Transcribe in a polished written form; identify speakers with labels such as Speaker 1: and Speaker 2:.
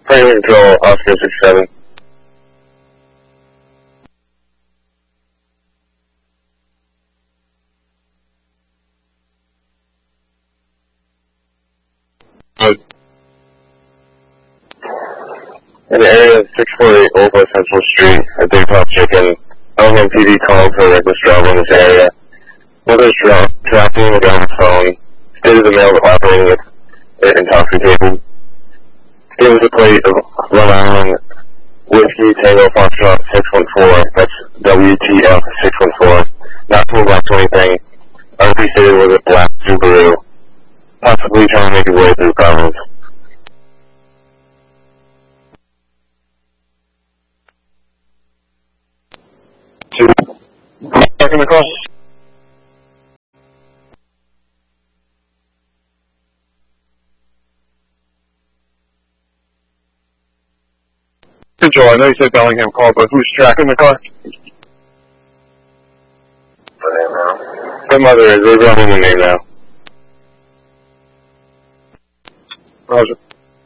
Speaker 1: Franklin Control, Oscar 67. In the area of 648 Old West Central Street at Big Top Chicken, Bellingham PD called for a reckless driver in this area. Mother's tracking the driver's phone, stated the male operating it intoxicated. It was a plate of Rhode Island Whiskey Tango Foxtrot 614, that's WTF 614, not to black or anything. RP stated it was a black Subaru, possibly trying to make his way through Providence. Back in the car. Control, I know you said Bellingham called, but who's tracking the car? The mother is. We're running the name now. Roger.